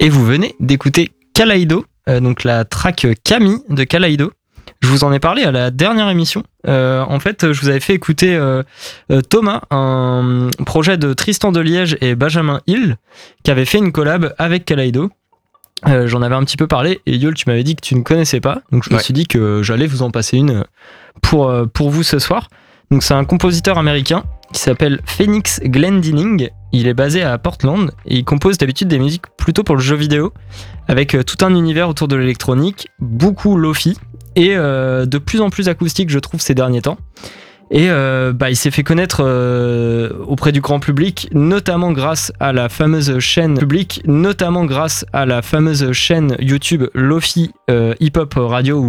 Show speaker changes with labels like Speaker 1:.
Speaker 1: Et vous venez d'écouter Kaleido, donc la track Camille de Kaleido. Je vous en ai parlé à la dernière émission. En fait, je vous avais fait écouter Thomas, un projet de Tristan de Liège et Benjamin Hill, qui avait fait une collab avec Kaleido. J'en avais un petit peu parlé et Yol, tu m'avais dit que tu ne connaissais pas, donc je me suis dit que j'allais vous en passer une pour vous ce soir. Donc c'est un compositeur américain qui s'appelle Phoenix Glendinning. Il est basé à Portland et il compose d'habitude des musiques plutôt pour le jeu vidéo, avec tout un univers autour de l'électronique, beaucoup lo-fi et de plus en plus acoustique, je trouve, ces derniers temps. Et il s'est fait connaître auprès du grand public, notamment grâce à la fameuse chaîne YouTube Lo-Fi Hip Hop Radio,